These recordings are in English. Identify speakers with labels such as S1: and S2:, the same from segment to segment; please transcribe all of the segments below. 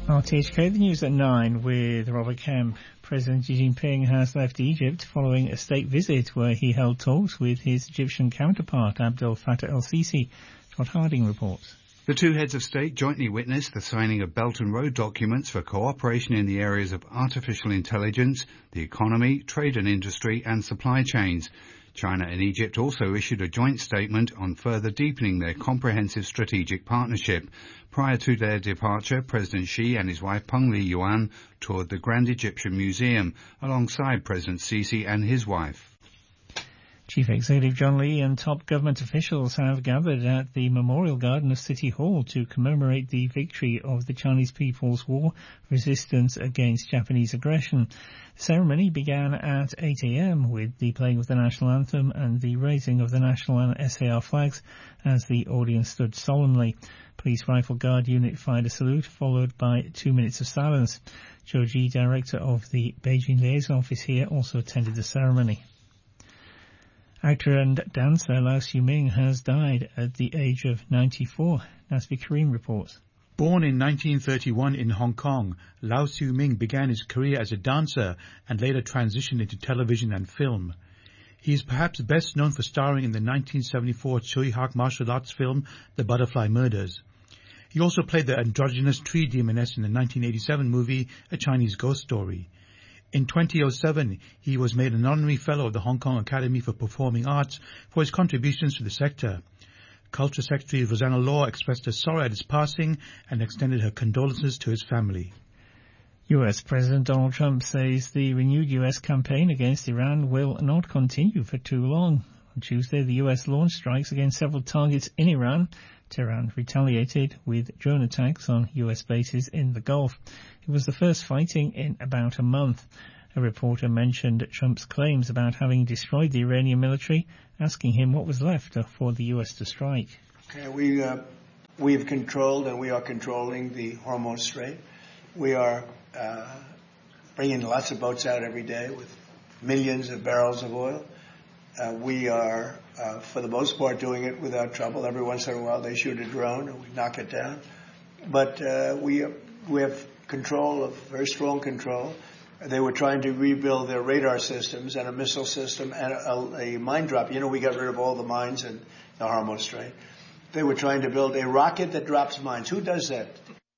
S1: RTHK, the news at 9 with Robert Kemp. President Xi Jinping has left Egypt following a state visit where he held talks with his Egyptian counterpart, Abdel Fattah el-Sisi. Todd Harding reports.
S2: The two heads of state jointly witnessed the signing of Belt and Road documents for cooperation in the areas of artificial intelligence, the economy, trade and industry, and supply chains. China and Egypt also issued a joint statement on further deepening their comprehensive strategic partnership. Prior to their departure, President Xi and his wife Peng Liyuan toured the Grand Egyptian Museum alongside President Sisi and his wife.
S1: Chief Executive John Lee and top government officials have gathered at the Memorial Garden of City Hall to commemorate the victory of the Chinese People's War resistance against Japanese aggression. The ceremony began at 8 a.m. with the playing of the national anthem and the raising of the national and SAR flags as the audience stood solemnly. Police Rifle Guard unit fired a salute followed by 2 minutes of silence. Zhou Ji, director of the Beijing Liaison Office here, also attended the ceremony. Actor and dancer Lau Siu-ming has died at the age of 94. Nasby Karim reports.
S3: Born in 1931 in Hong Kong, Lau Siu-ming began his career as a dancer and later transitioned into television and film. He is perhaps best known for starring in the 1974 Tsui Hark martial arts film The Butterfly Murders. He also played the androgynous tree demoness in the 1987 movie A Chinese Ghost Story. In 2007, he was made an honorary fellow of the Hong Kong Academy for Performing Arts for his contributions to the sector. Culture Secretary Rosanna Law expressed her sorrow at his passing and extended her condolences to his family.
S1: U.S. President Donald Trump says the renewed U.S. campaign against Iran will not continue for too long. On Tuesday, the U.S. launched strikes against several targets in Iran. Tehran retaliated with drone attacks on U.S. bases in the Gulf. It was the first fighting in about a month. A reporter mentioned Trump's claims about having destroyed the Iranian military, asking him what was left for the U.S. to strike.
S4: Okay, we've controlled and we are controlling the Hormuz Strait. We are bringing lots of boats out every day with millions of barrels of oil. We are, for the most part, doing it without trouble. Every once in a while they shoot a drone and we knock it down. But we have control, very strong control. They were trying to rebuild their radar systems and a missile system and a mine drop. You know, we got rid of all the mines in the Hormuz Strait. They were trying to build a rocket that drops mines. Who does that?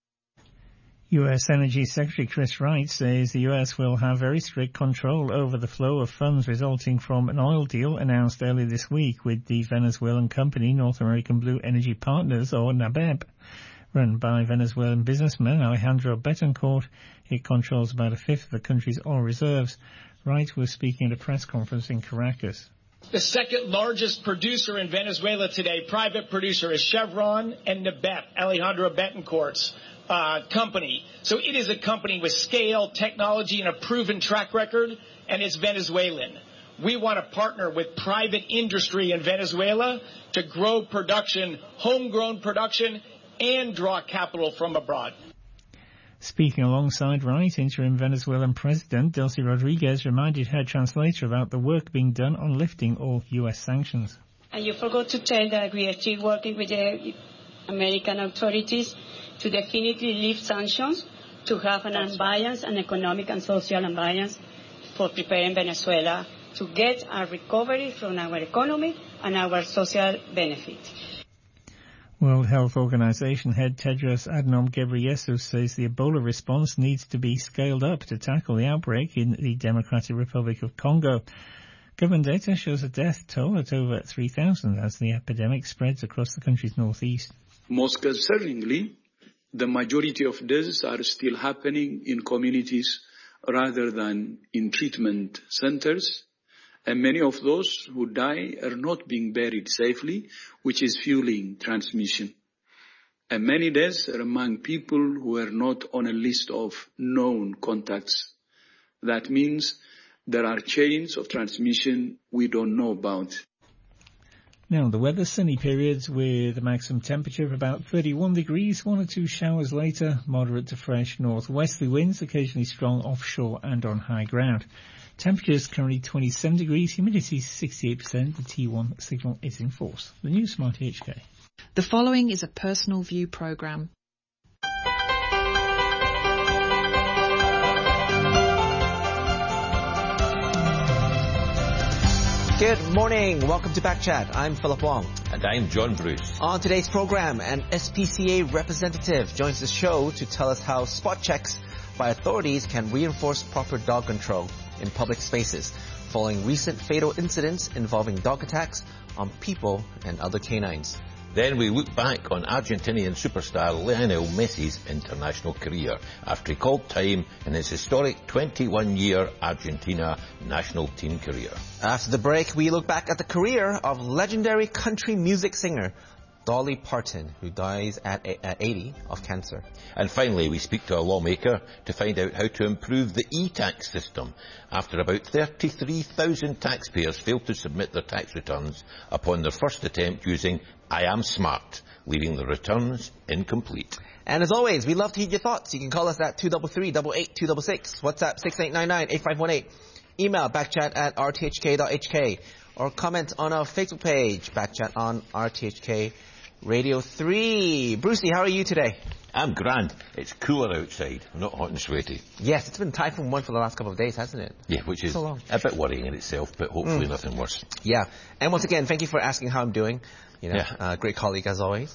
S1: U.S. Energy Secretary Chris Wright says the U.S. will have very strict control over the flow of funds resulting from an oil deal announced earlier this week with the Venezuelan company North American Blue Energy Partners, or NABEP. Run by Venezuelan businessman Alejandro Betancourt, it controls about a fifth of the country's oil reserves. Wright was speaking at a press conference in Caracas.
S5: The second largest producer in Venezuela today, private producer, is Chevron and NABEP, Alejandro Betancourt's company. So it is a company with scale, technology, and a proven track record, and it's Venezuelan. We want to partner with private industry in Venezuela to grow production, homegrown production, and draw capital from abroad.
S1: Speaking alongside Wright, interim Venezuelan President Delcy Rodriguez reminded her translator about the work being done on lifting all U.S. sanctions.
S6: And you forgot to tell that we are still working with the American authorities to definitely lift sanctions, to have an unbiased and economic and social unbiased for preparing Venezuela to get a recovery from our economy and our social benefits.
S1: World Health Organization head Tedros Adhanom Ghebreyesus says the Ebola response needs to be scaled up to tackle the outbreak in the Democratic Republic of Congo. Government data shows a death toll at over 3,000 as the epidemic spreads across the country's northeast.
S7: Most concerningly, the majority of deaths are still happening in communities rather than in treatment centers. And many of those who die are not being buried safely, which is fueling transmission. And many deaths are among people who are not on a list of known contacts. That means there are chains of transmission we don't know about.
S1: Now, the weather, sunny periods with a maximum temperature of about 31 degrees, 1 or 2 showers later, moderate to fresh northwesterly winds, occasionally strong offshore and on high ground. Temperatures currently 27 degrees, humidity 68%, the T1 signal is in force. The News Smart HK.
S8: The following is a personal view programme. Good morning. Welcome to Backchat. I'm Philip Wong.
S9: And I'm John Bruce.
S8: On today's program, an SPCA representative joins the show to tell us how spot checks by authorities can reinforce proper dog control in public spaces, following recent fatal incidents involving dog attacks on people and other canines.
S9: Then we look back on Argentinian superstar Lionel Messi's international career after he called time in his historic 21-year Argentina national team career.
S8: After the break, we look back at the career of legendary country music singer Dolly Parton, who dies at 80 of cancer.
S9: And finally, we speak to a lawmaker to find out how to improve the e-tax system after about 33,000 taxpayers failed to submit their tax returns upon their first attempt using I Am Smart, leaving the returns incomplete.
S8: And as always, we love to hear your thoughts. You can call us at 233-88-266, WhatsApp 6899-8518, email backchat@rthk.hk, or comment on our Facebook page, Backchat on RTHK Radio 3. Brucey, how are you today?
S9: I'm grand. It's cooler outside. I'm not hot and sweaty.
S8: Yes, it's been Typhoon 1 for the last couple of days, hasn't it?
S9: Yeah, which is a bit worrying in itself, but hopefully nothing worse.
S8: Yeah. And once again, thank you for asking how I'm doing. You know, great colleague as always.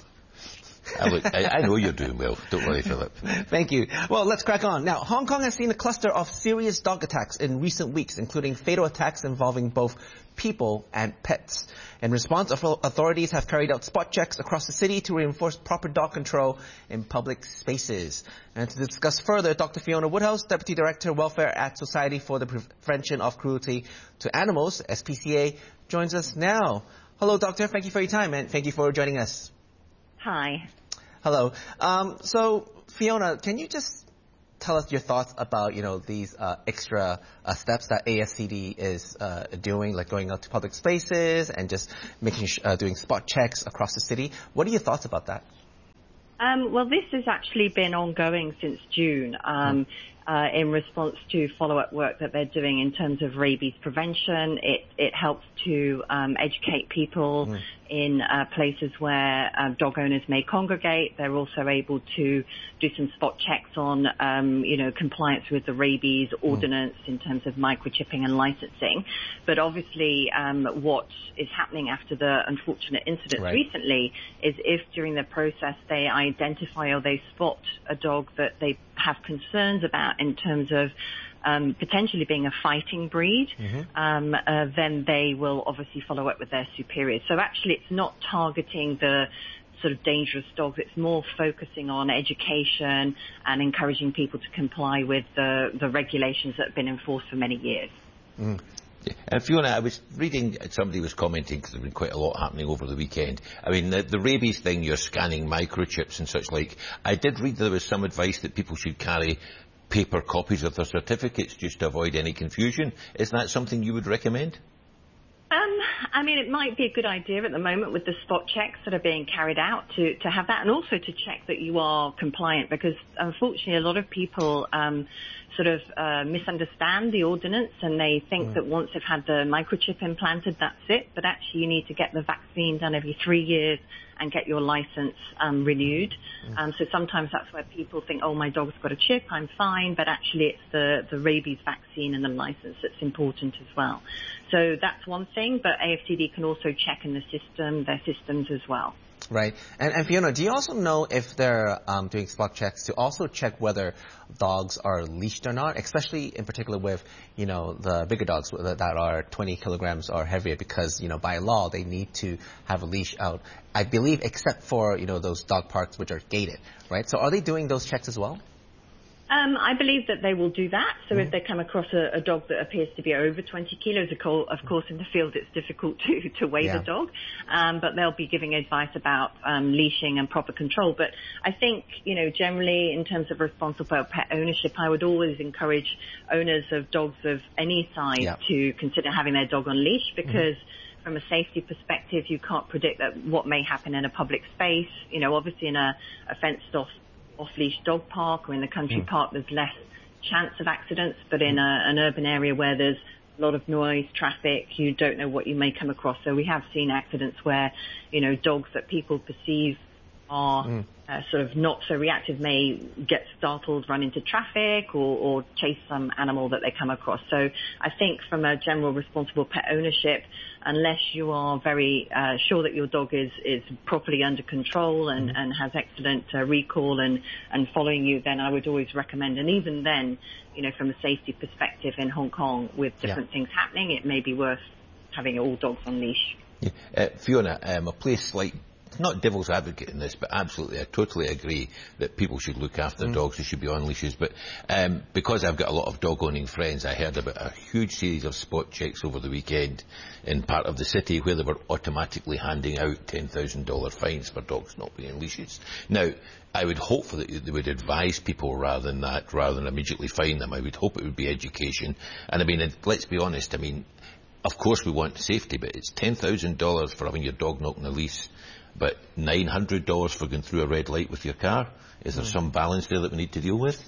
S9: I know you're doing well. Don't worry, Philip.
S8: Thank you. Well, let's crack on. Now, Hong Kong has seen a cluster of serious dog attacks in recent weeks, including fatal attacks involving both people and pets. In response, authorities have carried out spot checks across the city to reinforce proper dog control in public spaces. And to discuss further, Dr. Fiona Woodhouse, Deputy Director, Welfare at Society for the Prevention of Cruelty to Animals, SPCA, joins us now. Hello, Doctor. Thank you for your time, and thank you for joining us.
S10: Hi.
S8: Hello. So, Fiona, can you just tell us your thoughts about, these extra steps that ASCD is doing, like going out to public spaces and just doing spot checks across the city? What are your thoughts about that?
S10: Well, this has actually been ongoing since June in response to follow-up work that they're doing in terms of rabies prevention. It helps to educate people in places where dog owners may congregate. They're also able to do some spot checks on, compliance with the rabies ordinance in terms of microchipping and licensing. But obviously, what is happening after the unfortunate incidents recently is if during the process they identify or they spot a dog that they have concerns about in terms of potentially being a fighting breed, then they will obviously follow up with their superiors. So actually it's not targeting the sort of dangerous dogs. It's more focusing on education and encouraging people to comply with the regulations that have been enforced for many years.
S9: And Fiona, I was reading, somebody was commenting, because there's been quite a lot happening over the weekend. I mean, the rabies thing, you're scanning microchips and such like. I did read there was some advice that people should carry paper copies of their certificates just to avoid any confusion. Is that something you would recommend?
S10: I mean, it might be a good idea at the moment with the spot checks that are being carried out to have that, and also to check that you are compliant, because unfortunately a lot of people misunderstand the ordinance, and they think that once they've had the microchip implanted, that's it. But actually you need to get the vaccine done every 3 years and get your license renewed. So sometimes that's where people think, oh, my dog's got a chip, I'm fine, but actually it's the rabies vaccine and the license that's important as well. So that's one thing, but AFCD can also check in their systems as well.
S8: Right. And Fiona, do you also know if they're doing spot checks to also check whether dogs are leashed or not, especially in particular with, the bigger dogs that are 20 kilograms or heavier, because, by law they need to have a leash out, I believe, except for, those dog parks which are gated, right? So are they doing those checks as well?
S10: I believe that they will do that. So if they come across a dog that appears to be over 20 kilos, of course, in the field it's difficult to weigh the dog. But they'll be giving advice about leashing and proper control. But I think, generally in terms of responsible pet ownership, I would always encourage owners of dogs of any size to consider having their dog on leash, because from a safety perspective, you can't predict what may happen in a public space. Obviously in a fenced-off off-leash dog park or in the country park, there's less chance of accidents, but in an urban area where there's a lot of noise, traffic, you don't know what you may come across. So we have seen accidents where, dogs that people perceive are sort of not so reactive may get startled, run into traffic, or chase some animal that they come across. So I think from a general responsible pet ownership, unless you are very sure that your dog is properly under control and has excellent recall and following you, then I would always recommend. And even then, you know, from a safety perspective in Hong Kong, with different things happening, it may be worth having all dogs on leash.
S9: Yeah. Fiona, a place like, not devil's advocate in this, but absolutely, I totally agree that people should look after their dogs, they should be on leashes. But because I've got a lot of dog-owning friends, I heard about a huge series of spot checks over the weekend in part of the city where they were automatically handing out $10,000 fines for dogs not being on leashes. Now, I would hope that they would advise people rather than immediately fine them. I would hope it would be education. And I mean, let's be honest, I mean, of course we want safety, but it's $10,000 for having your dog not on a leash, but $900 for going through a red light with your car. Is there some balance there that we need to deal with?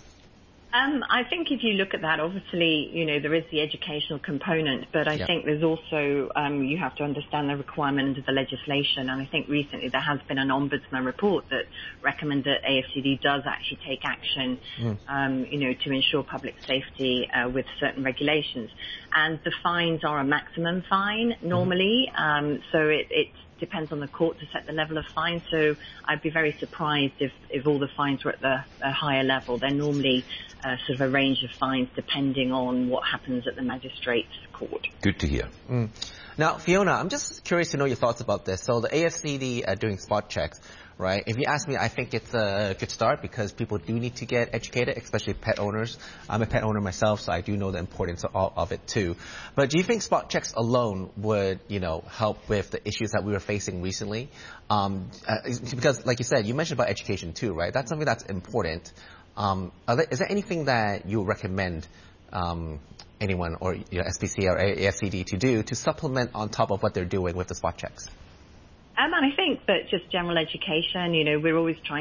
S10: I think if you look at that, obviously, you know, there is the educational component, but I think there's also, you have to understand the requirement under the legislation. And I think recently there has been an ombudsman report that recommends that AFCD does actually take action, you know, to ensure public safety with certain regulations. And the fines are a maximum fine normally, so it depends on the court to set the level of fine. So I'd be very surprised if all the fines were at the higher level. They're normally sort of a range of fines depending on what happens at the magistrate's court.
S9: Good to hear.
S8: Now, Fiona, I'm just curious to know your thoughts about this. So the AFCD are doing spot checks, right? If you ask me, I think it's a good start because people do need to get educated, especially pet owners. I'm a pet owner myself, so I do know the importance of it too. But do you think spot checks alone would, you know, help with the issues that we were facing recently? Because, like you said, you mentioned about education too, right? That's something that's important. Is there anything that you recommend anyone or SPCA or AFCD to do to supplement on top of what they're doing with the spot checks?
S10: And I think that just general education, you know, we're always trying